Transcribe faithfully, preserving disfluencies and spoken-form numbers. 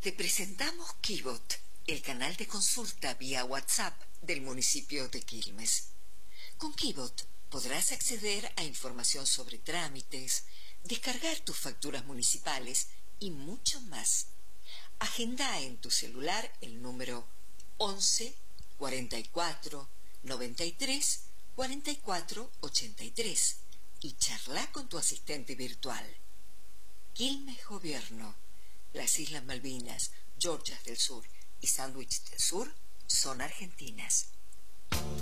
Te presentamos Kibot, el canal de consulta vía WhatsApp del municipio de Quilmes. Con Kibot podrás acceder a información sobre trámites, descargar tus facturas municipales y mucho más. Agenda en tu celular el número once, cuarenta y cuatro, noventa y tres, cuarenta y cuatro, ochenta y tres y charla con tu asistente virtual. Quilmes Gobierno. Las Islas Malvinas, Georgias del Sur y Sandwich del Sur son argentinas.